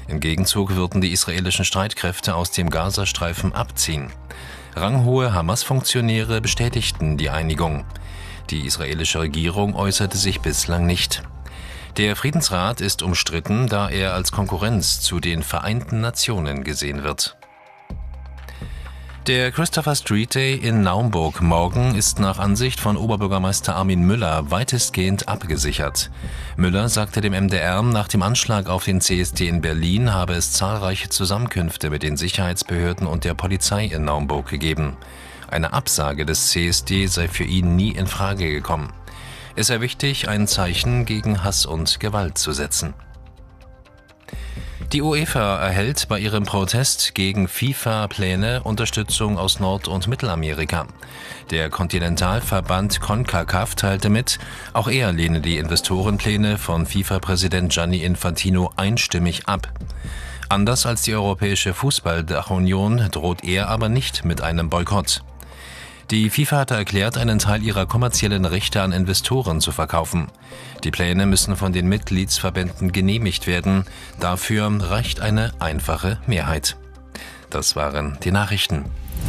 Im Gegenzug würden die israelischen Streitkräfte aus dem Gazastreifen abziehen. Ranghohe Hamas-Funktionäre bestätigten die Einigung. Die israelische Regierung äußerte sich bislang nicht. Der Friedensrat ist umstritten, da er als Konkurrenz zu den Vereinten Nationen gesehen wird. Der Christopher Street Day in Naumburg morgen ist nach Ansicht von Oberbürgermeister Armin Müller weitestgehend abgesichert. Müller sagte dem MDR, nach dem Anschlag auf den CSD in Berlin habe es zahlreiche Zusammenkünfte mit den Sicherheitsbehörden und der Polizei in Naumburg gegeben. Eine Absage des CSD sei für ihn nie in Frage gekommen. Es sei wichtig, ein Zeichen gegen Hass und Gewalt zu setzen. Die UEFA erhält bei ihrem Protest gegen FIFA-Pläne Unterstützung aus Nord- und Mittelamerika. Der Kontinentalverband CONCACAF teilte mit, auch er lehne die Investorenpläne von FIFA-Präsident Gianni Infantino einstimmig ab. Anders als die Europäische Fußballdachunion droht er aber nicht mit einem Boykott. Die FIFA hatte erklärt, einen Teil ihrer kommerziellen Rechte an Investoren zu verkaufen. Die Pläne müssen von den Mitgliedsverbänden genehmigt werden. Dafür reicht eine einfache Mehrheit. Das waren die Nachrichten.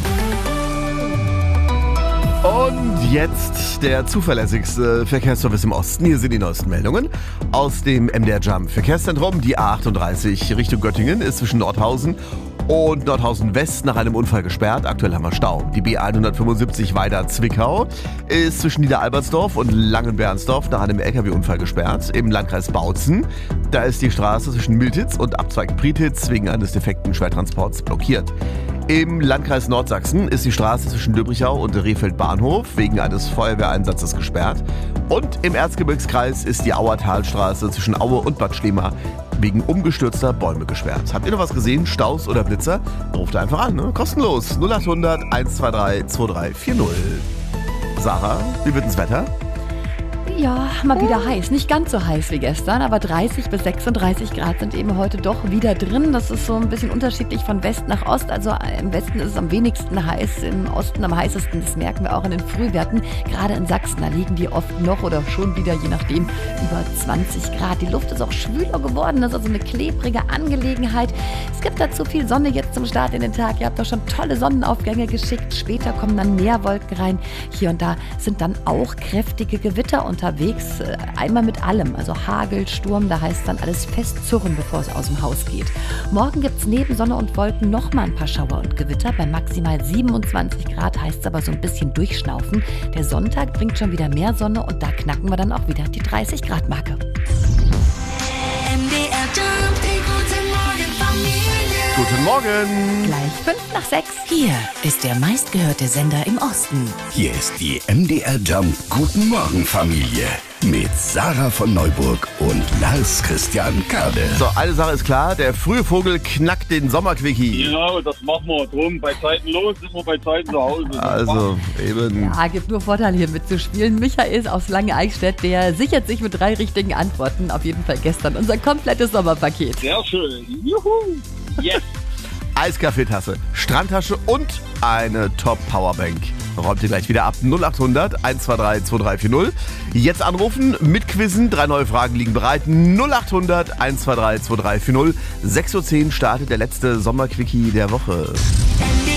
Und jetzt der zuverlässigste Verkehrsservice im Osten. Hier sind die neuesten Meldungen aus dem MDR Jump Verkehrszentrum. Die A38 Richtung Göttingen ist zwischen Nordhausen und Nordhausen West nach einem Unfall gesperrt. Aktuell haben wir Stau. Die B175 Weida-Zwickau ist zwischen Niederalbertsdorf und Langenbernsdorf nach einem LKW-Unfall gesperrt. Im Landkreis Bautzen, da ist die Straße zwischen Miltitz und Abzweig Prietitz wegen eines defekten Schwertransports blockiert. Im Landkreis Nordsachsen ist die Straße zwischen Döbrichau und Rehfeld Bahnhof wegen eines Feuerwehreinsatzes gesperrt. Und im Erzgebirgskreis ist die Auertalstraße zwischen Aue und Bad Schlema wegen umgestürzter Bäume gesperrt. Habt ihr noch was gesehen? Staus oder Blitzer? Ruft einfach an, ne? Kostenlos. 0800 123 2340. Sarah, wie wird das Wetter? Ja, mal wieder heiß. Nicht ganz so heiß wie gestern, aber 30 bis 36 Grad sind eben heute doch wieder drin. Das ist so ein bisschen unterschiedlich von West nach Ost. Also im Westen ist es am wenigsten heiß, im Osten am heißesten. Das merken wir auch in den Frühwerten. Gerade in Sachsen, da liegen die oft noch oder schon wieder, je nachdem, über 20 Grad. Die Luft ist auch schwüler geworden. Das ist also eine klebrige Angelegenheit. Es gibt dazu viel Sonne jetzt zum Start in den Tag. Ihr habt doch schon tolle Sonnenaufgänge geschickt. Später kommen dann mehr Wolken rein. Hier und da sind dann auch kräftige Gewitter unterwegs, einmal mit allem, also Hagel, Sturm, da heißt dann alles festzurren, bevor es aus dem Haus geht. Morgen gibt es neben Sonne und Wolken nochmal ein paar Schauer und Gewitter, bei maximal 27 Grad heißt es aber so ein bisschen durchschnaufen. Der Sonntag bringt schon wieder mehr Sonne und da knacken wir dann auch wieder die 30 Grad Marke. Guten Morgen. Gleich 5:05. Hier ist der meistgehörte Sender im Osten. Hier ist die MDR Jump Guten Morgen Familie mit Sarah von Neuburg und Lars Christian Kade. So, eine Sache ist klar, der frühe Vogel knackt den Sommerquickie. Genau, das machen wir. Drum bei Zeiten los, sind wir bei Zeiten zu Hause. Also, eben. Ja, gibt nur Vorteile hier mitzuspielen. Michael aus Lange-Eichstätt, der sichert sich mit 3 richtigen Antworten. Auf jeden Fall gestern unser komplettes Sommerpaket. Sehr schön. Juhu. Yes. Eiskaffeetasse, Strandtasche und eine Top-Powerbank. Räumt ihr gleich wieder ab. 0800 123 2340. Jetzt anrufen, mitquizzen. 3 neue Fragen liegen bereit. 0800 123 2340. 6:10 Uhr startet der letzte Sommerquickie der Woche.